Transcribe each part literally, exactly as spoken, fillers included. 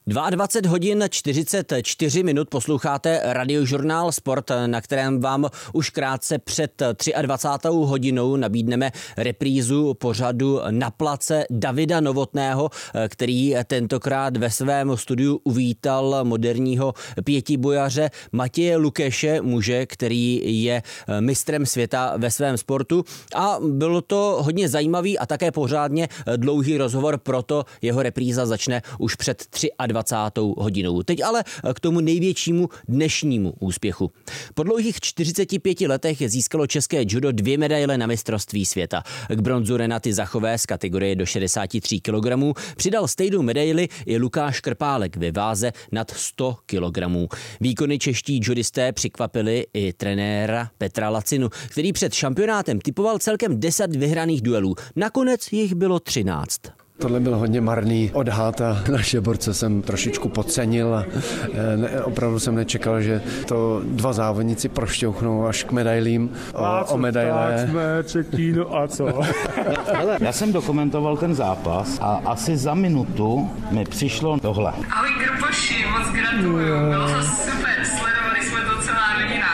dvacet dva hodin čtyřicet čtyři minut posloucháte Radiožurnál Sport, na kterém vám už krátce před dvacátou třetí hodinou nabídneme reprízu pořadu Na place Davida Novotného, který tentokrát ve svém studiu uvítal moderního pětibojaře Matěje Lukeše, muže, který je mistrem světa ve svém sportu. A bylo to hodně zajímavý a také pořádně dlouhý rozhovor, proto jeho repríza začne už před dvacátou třetí hodinou. Teď ale k tomu největšímu dnešnímu úspěchu. Po dlouhých čtyřiceti pěti letech získalo české judo dvě medaile na mistrovství světa. K bronzu Renaty Zachové z kategorie do šedesáti tří kilogramů přidal stejnou medaili i Lukáš Krpálek ve váze nad sto kilogramů. Výkony čeští judisté překvapili i trenéra Petra Lacinu, který před šampionátem typoval celkem deset vyhraných duelů. Nakonec jich bylo třináct. Tohle byl hodně marný odhad a naše borce jsem trošičku podcenil a ne, opravdu jsem nečekal, že to dva závodníci prošťouchnou až k medailím o, a co, o medaile. Tak jsme čeký, no a co? Hele, já jsem dokumentoval ten zápas a asi za minutu mi přišlo tohle. Ahoj Krpoši, moc gratuluju, bylo to super, sledovali jsme to celá rodina.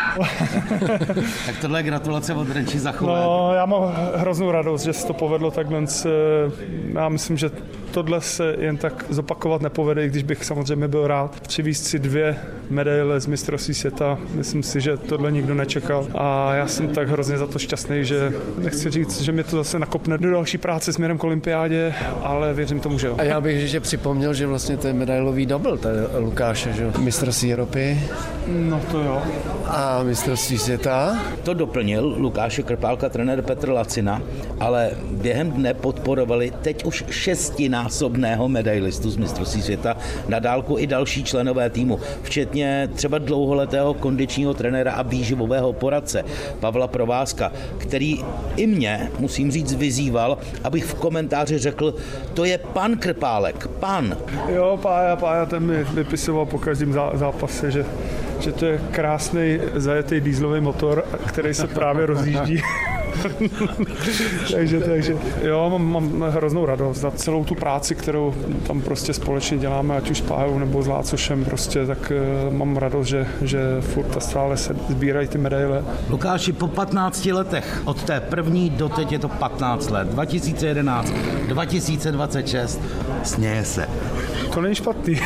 Tak tohle je gratulace od Renči Zachové. No, já mám hroznou radost, že se to povedlo takhle. Já myslím, že tohle se jen tak zopakovat nepovede, i když bych samozřejmě byl rád. Přivízt si dvě medaile z mistrovství světa, myslím si, že tohle nikdo nečekal. A já jsem tak hrozně za to šťastný, že nechci říct, že mě to zase nakopne do další práce směrem k olympiádě, ale věřím tomu, že jo. A já bych že připomněl, že vlastně to je medailový double, to je Lukáše, že jo. Mistrovství Evropy. No to jo. A mistrovství světa. To doplnil Lukáše Krpálka trenér Petr Lacina, ale během dne podporovali teď už šestinásobného medailistu z mistrovství světa na dálku i další členové týmu, včetně třeba dlouholetého kondičního trenéra a výživového poradce Pavla Provázka, který i mě, musím říct, vyzýval, abych v komentáři řekl, to je pan Krpálek, pan. Jo, Pája, Pája, ten mi vypisoval po každém zápase, že, že to je krásný zajetý dieselový motor, který se právě rozjíždí. takže, takže jo, mám, mám hroznou radost za celou tu práci, kterou tam prostě společně děláme, ať už s Pájou nebo s Lácošem, prostě, tak uh, mám radost, že, že furt a stále se sbírají ty medaile. Lukáši, po patnácti letech, od té první do teď je to patnáct let, dva tisíce jedenáct, dva tisíce dvacet šest, směje se. To není špatný.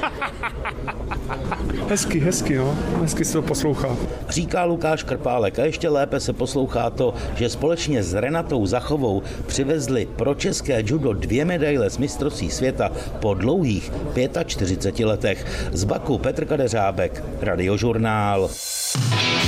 Hezky, hezky, no. Hezky se to poslouchá. Říká Lukáš Krpálek a ještě lépe se poslouchá to, že společně s Renatou Zachovou přivezli pro české judo dvě medaile z mistrovství světa po dlouhých čtyřiceti pěti letech. Z Baku Petr Kadeřábek, Radiožurnál.